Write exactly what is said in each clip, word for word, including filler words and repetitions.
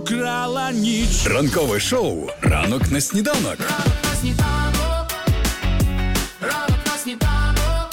вкрала ніч. Ранкове шоу «Ранок на сніданок». Ранок на сніданок. Ранок на сніданок.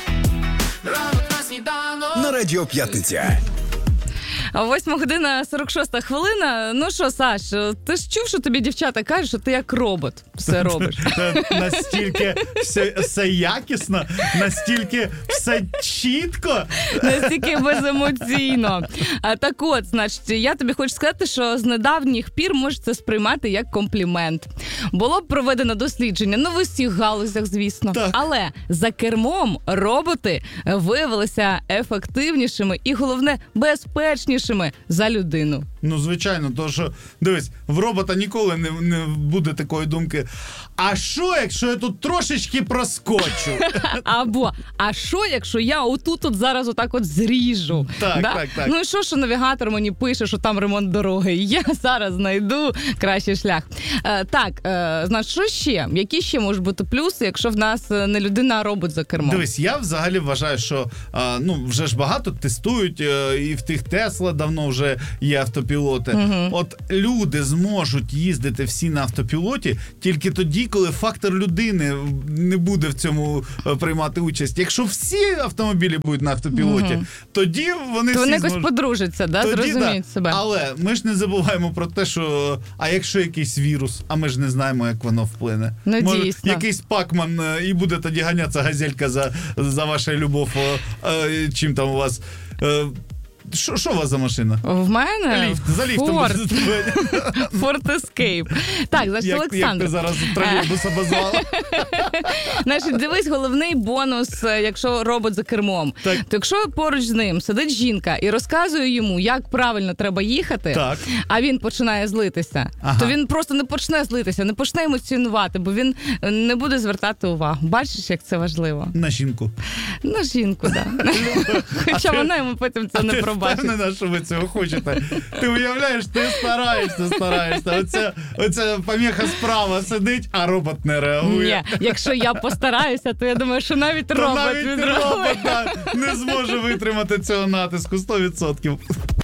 Ранок на сніданок. На Радіо П'ятниця. Восьма година, сорок шоста хвилина. Ну що, Саш, ти ж чув, що тобі дівчата кажуть, що ти як робот все робиш? Настільки все, все якісно, настільки все чітко. Настільки беземоційно. А, так от, значить, я тобі хочу сказати, що з недавніх пір можеш це сприймати як комплімент. Було б проведено дослідження, ну в усіх галузях, звісно. Так. Але за кермом роботи виявилися ефективнішими і, головне, безпечнішими за людину. Ну, звичайно, то що, дивись, в робота ніколи не, не буде такої думки, а що, якщо я тут трошечки проскочу? Або, а що, якщо я отут от зараз отак от зріжу? Так, да? так, так. Ну і що, що навігатор мені пише, що там ремонт дороги? Я зараз знайду кращий шлях. Е, так, е, значить, що ще? Які ще можуть бути плюси, якщо в нас не людина, а робот за кермом? Дивись, я взагалі вважаю, що а, ну, вже ж багато тестують, а, і в тих Тесла давно вже є автопілоти. Угу. От люди зможуть їздити всі на автопілоті тільки тоді, коли фактор людини не буде в цьому а, приймати участь. Якщо всі автомобілі будуть на автопілоті, угу. тоді вони То всі вони якось зможуть... подружаться, да? Тоді, Зрозуміють да. себе. Але ми ж не забуваємо про те, що а якщо якийсь вірус, а ми ж не знаємо, як воно вплине. Ну, Може, дійсно. якийсь пакман е, і буде тоді ганятися газелька за, за вашу любов. Е, е, чим там у вас... Е, Що, що у вас за машина? В мене? Ліфт, за ліфтом. Ford Escape. Так, значить, як, Олександр. Як ти зараз тролейбус обозвала? Значить, дивись, головний бонус, якщо робот за кермом. Так. То якщо поруч з ним сидить жінка і розказує йому, як правильно треба їхати, Так. а він починає злитися, Ага. то він просто не почне злитися, не почне емоціонувати, бо він не буде звертати увагу. Бачиш, як це важливо? На жінку. На жінку, так. Да. Хоча вона йому потім це не пробачить. Ти впевнена, що ви цього хочете? Ти уявляєш, ти стараєшся, стараєшся. Оця, оця поміха справа сидить, а робот не реагує. Ні, якщо я постараюся, то я думаю, що навіть То робот навіть відреагує. робот да, не зможе витримати цього натиску сто відсотків.